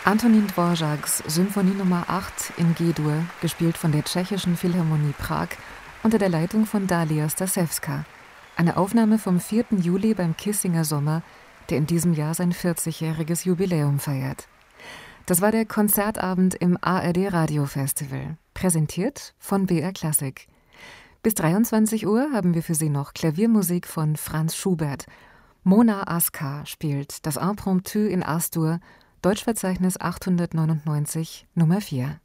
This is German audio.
Antonín Dvořáks Symphonie Nummer 8 in G-Dur, gespielt von der Tschechischen Philharmonie Prag unter der Leitung von Dalia Stasewska. Eine Aufnahme vom 4. Juli beim Kissinger Sommer, der in diesem Jahr sein 40-jähriges Jubiläum feiert. Das war der Konzertabend im ARD Radio Festival, präsentiert von BR Klassik. Bis 23 Uhr haben wir für Sie noch Klaviermusik von Franz Schubert. Mona Askar spielt das Impromptu in As-Dur, Deutschverzeichnis 899 Nummer 4.